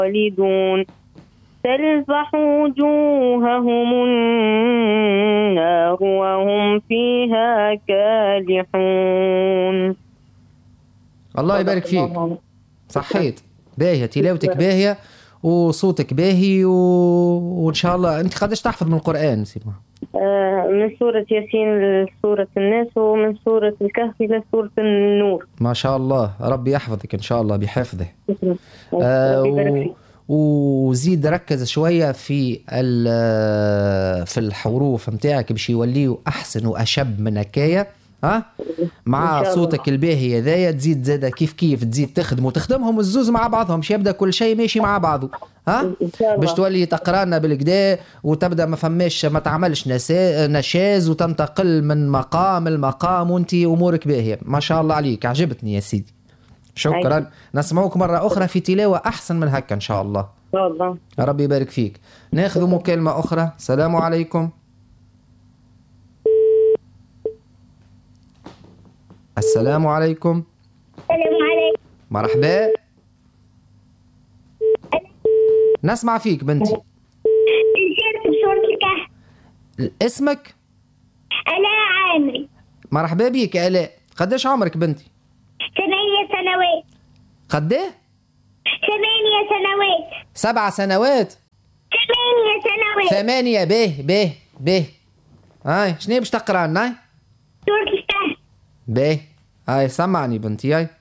خالدون تلفح وجوههم النار وهم فيها كالحون. الله يبارك فيك. صحيت باهية، تلاوتك باهية وصوتك باهي وإن شاء الله. أنت قداش تحفظ من القرآن سيما؟ من سورة ياسين لسورة الناس، ومن سورة الكهف إلى سورة النور. ما شاء الله، ربي يحفظك إن شاء الله بحفظه. وزيد ركز شوية في الحروف متاعك باش يوليوا أحسن وأشب من هكايا، ها مع صوتك الباهي هذايا. تزيد زاده كيف تزيد تخدمهم الزوز مع بعضهم، باش يبدا كل شيء ماشي مع بعضه، ها باش تولي تقرانا بالكدا وتبدا ما تعملش نشاز وتنتقل من مقام لمقام وانت امورك باهيه. ما شاء الله عليك، عجبتني يا سيدي. شكرا. نسمعوك مرة أخرى في تلاوة أحسن من هكا إن شاء الله. ربي يبارك فيك. ناخذ مكالمة أخرى. السلام عليكم. السلام عليكم. السلام عليكم. مرحبا. نسمع فيك بنتي. بسورة الكهف. اسمك؟ آلاء عامري. مرحبا بيك آلاء. قداش عمرك بنتي؟ 8 سنوات. قديه؟ 8 سنوات. 7 سنوات. 8 سنوات. 8. به هاي شنو باش تقرا لنا؟ سورة الكهف. به هاي سمعني بنتي هاي.